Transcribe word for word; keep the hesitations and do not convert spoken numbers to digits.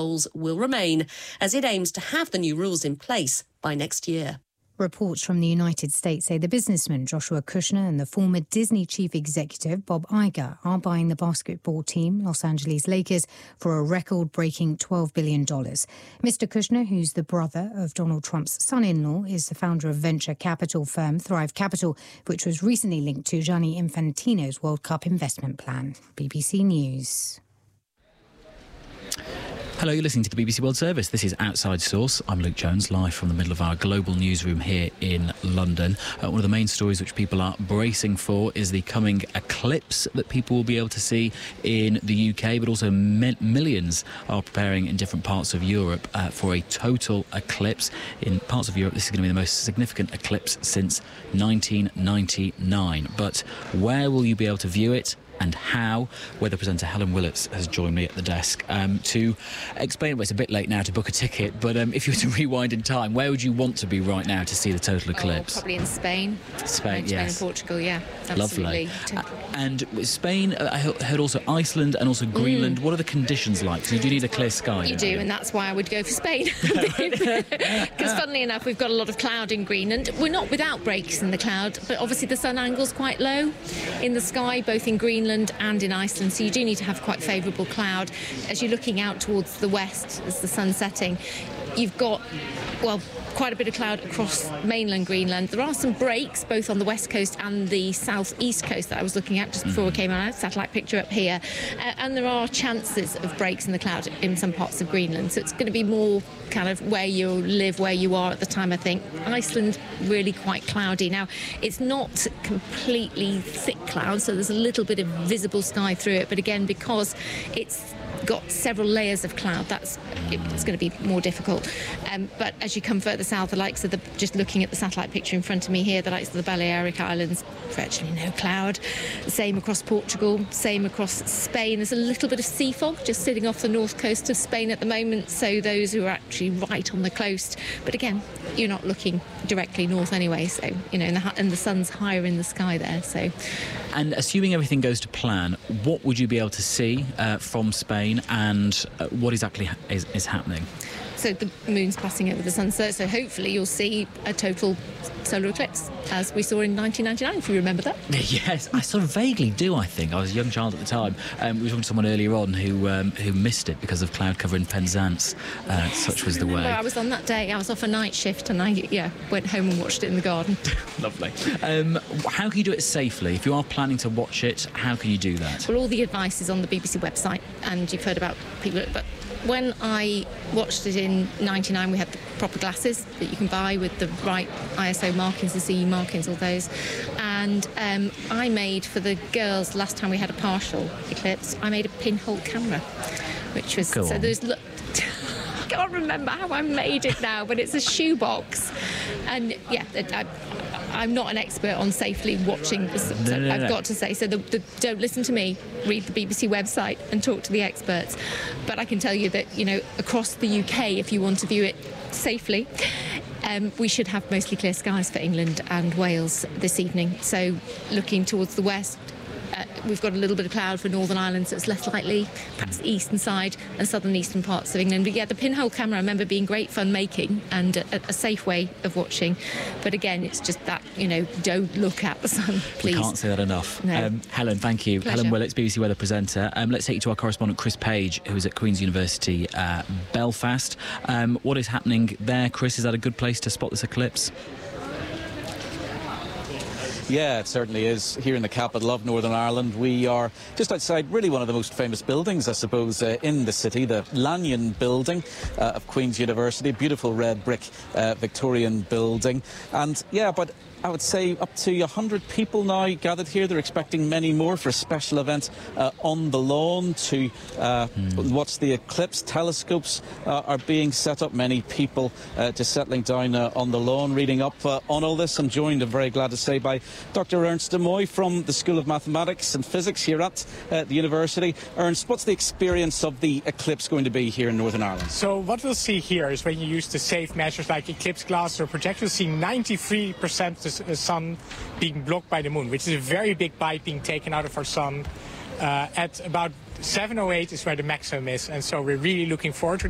controls will remain, as it aims to have the new rules in place by next year. Reports from the United States say the businessman Joshua Kushner and the former Disney chief executive Bob Iger are buying the basketball team, Los Angeles Lakers, for a record-breaking twelve billion dollars. Mister Kushner, who's the brother of Donald Trump's son-in-law, is the founder of venture capital firm Thrive Capital, which was recently linked to Gianni Infantino's World Cup investment plan. B B C News. Hello, you're listening to the B B C World Service. This is Outside Source. I'm Luke Jones, live from the middle of our global newsroom here in London. Uh, one of the main stories which people are bracing for is the coming eclipse that people will be able to see in the U K, but also mi- millions are preparing in different parts of Europe uh, for a total eclipse. In parts of Europe, this is going to be the most significant eclipse since nineteen ninety-nine. But where will you be able to view it? And how? Weather presenter Helen Willets has joined me at the desk um, to explain. Well, it's a bit late now to book a ticket, but um, if you were to rewind in time, where would you want to be right now to see the total eclipse? Oh, probably in Spain. Spain, Spain yes. and Portugal, yeah, absolutely. Lovely. Uh, and with Spain, uh, I heard also Iceland and also Greenland. Mm. What are the conditions like? So you do need a clear sky. You do, you? And that's why I would go for Spain. Because funnily enough, we've got a lot of cloud in Greenland. We're not without breaks in the cloud, but obviously the sun angle's quite low in the sky, both in Greenland and in Iceland, so you do need to have quite favourable cloud. As you're looking out towards the west as the sun's setting, you've got, well, quite a bit of cloud across mainland Greenland. There are some breaks both on the west coast and the southeast coast that I was looking at just before we came on. A satellite picture up here, uh, and there are chances of breaks in the cloud in some parts of Greenland, so it's going to be more kind of where you live, where you are at the time. I think Iceland really quite cloudy. Now it's not completely thick cloud, so there's a little bit of visible sky through it, but again, because it's got several layers of cloud, that's it's going to be more difficult. Um, but as you come further south, the likes of the, just looking at the satellite picture in front of me here, the likes of the Balearic Islands, virtually no cloud. Same across Portugal, same across Spain. There's a little bit of sea fog just sitting off the north coast of Spain at the moment, so those who are actually right on the coast. But again, you're not looking directly north anyway, so, you know, and the, and the sun's higher in the sky there, so. And assuming everything goes to plan, what would you be able to see uh, from Spain, and uh, what exactly is, is happening? So the moon's passing over the sun, so, so hopefully you'll see a total solar eclipse, as we saw in nineteen ninety-nine, if you remember that. Yes, I sort of vaguely do, I think. I was a young child at the time. Um, we were talking to someone earlier on who um, who missed it because of cloud cover in Penzance. Uh, such was the way. I was on that day, I was off a night shift, and I yeah went home and watched it in the garden. Lovely. Um, how can you do it safely? If you are planning to watch it, how can you do that? Well, all the advice is on the B B C website, and you've heard about people, but when I watched it in ninety-nine, we had the proper glasses that you can buy with the right I S O markings, the C E markings, all those. And um, I made, for the girls, last time we had a partial eclipse, I made a pinhole camera, which was... Go so on. there's... I can't remember how I made it now, but it's a shoebox. And, yeah, I, I'm not an expert on safely watching, so no, no, I've no. got to say. So the, the, don't listen to me, read the B B C website and talk to the experts. But I can tell you that, you know, across the U K, if you want to view it safely, um, we should have mostly clear skies for England and Wales this evening. So looking towards the west, Uh, we've got a little bit of cloud for Northern Ireland, so it's less likely, perhaps the eastern side and southern eastern parts of England. But yeah, the pinhole camera, I remember being great fun making and a, a safe way of watching. But again, it's just that, you know, don't look at the sun, please. We can't say that enough. No. Um, Helen, thank you. Pleasure. Helen Willets, B B C weather presenter. Um, let's take you to our correspondent Chris Page, who is at Queen's University, uh, Belfast. Um, what is happening there, Chris? Is that a good place to spot this eclipse? Yeah, it certainly is. Here in the capital of Northern Ireland, we are just outside really one of the most famous buildings, I suppose, uh, in the city, the Lanyon Building uh, of Queen's University. Beautiful red brick uh, Victorian building. And yeah, but I would say up to one hundred people now gathered here. They're expecting many more for a special event uh, on the lawn to uh, mm. watch the eclipse. Telescopes uh, are being set up. Many people uh, just settling down uh, on the lawn, reading up uh, on all this. I'm joined, I'm very glad to say, by Doctor Ernst de Moy from the School of Mathematics and Physics here at uh, the university. Ernst, what's the experience of the eclipse going to be here in Northern Ireland? So what we'll see here is when you use the safe measures like eclipse glasses or projectors, you'll see ninety-three percent the sun being blocked by the moon, which is a very big bite being taken out of our sun. Uh, at about seven oh eight is where the maximum is, and so we're really looking forward to